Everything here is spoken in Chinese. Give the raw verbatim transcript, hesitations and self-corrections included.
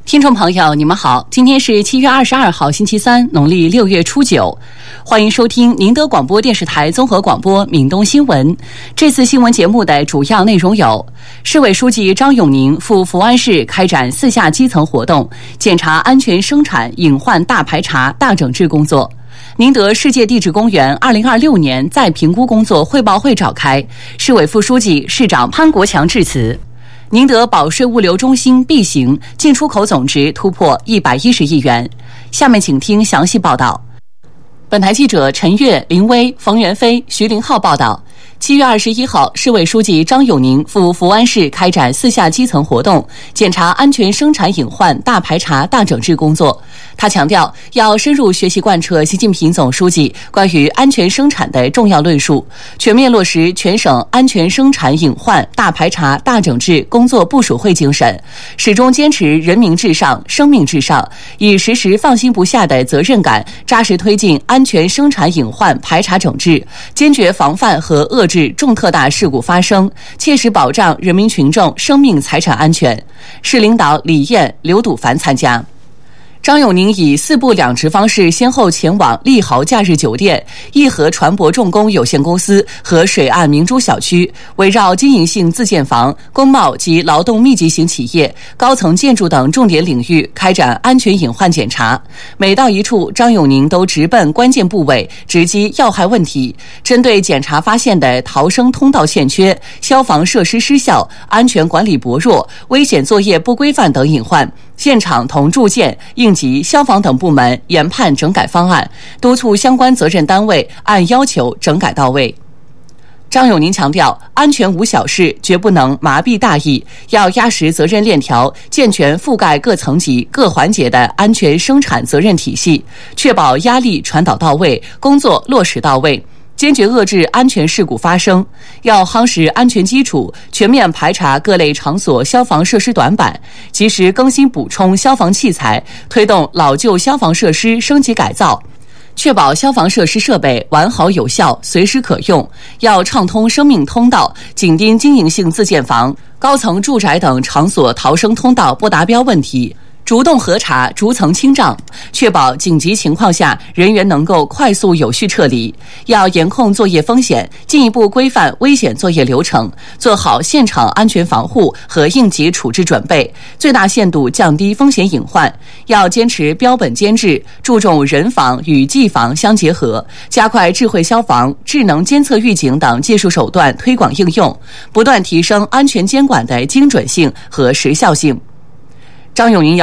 听众朋友，你们好，今天是七月二十二号，星期三，农历六月初九，欢迎收听宁德广播电视台综合广播闽东新闻。这次新闻节目的主要内容有：市委书记张永宁赴福安市开展四下基层活动，检查安全生产隐患大排查、大整治工作。宁德世界地质公园二零二六年再评估工作汇报会召开，市委副书记、市长潘国强致辞。宁德保税物流中心 B 型进出口总值突破一百一十亿元。下面请听详细报道。本台记者陈悦、林威、冯元飞、徐林浩报道。七月二十一号，市委书记张永宁赴福安市开展四下基层活动，检查安全生产隐患大排查、大整治工作。他强调，要深入学习贯彻习近平总书记关于安全生产的重要论述，全面落实全省安全生产隐患大排查、大整治工作部署会精神，始终坚持人民至上、生命至上，以时时放心不下的责任感，扎实推进安全生产隐患排查整治，坚决防范和遏制重特大事故发生，切实保障人民群众生命财产安全。市领导李艳、刘笃凡参加。张永宁以四部两职方式先后前往利豪假日酒店、义和船舶重工有限公司和水岸明珠小区，围绕经营性自建房、工贸及劳动密集型企业、高层建筑等重点领域开展安全隐患检查。每到一处，张永宁都直奔关键部位，直击要害问题，针对检查发现的逃生通道欠缺、消防设施失效、安全管理薄弱、危险作业不规范等隐患，现场同住建、应急、消防等部门研判整改方案，督促相关责任单位按要求整改到位。张永宁强调，安全无小事，绝不能麻痹大意，要压实责任链条，健全覆盖各层级、各环节的安全生产责任体系，确保压力传导到位，工作落实到位。坚决遏制安全事故发生，要夯实安全基础，全面排查各类场所消防设施短板，及时更新补充消防器材，推动老旧消防设施升级改造，确保消防设施设备完好有效、随时可用。要畅通生命通道，紧盯经营性自建房、高层住宅等场所逃生通道不达标问题，主动核查、逐层清障，确保紧急情况下人员能够快速有序撤离。要严控作业风险，进一步规范危险作业流程，做好现场安全防护和应急处置准备，最大限度降低风险隐患。要坚持标本兼治，注重人防与技防相结合，加快智慧消防、智能监测预警等技术手段推广应用，不断提升安全监管的精准性和时效性。张永宁要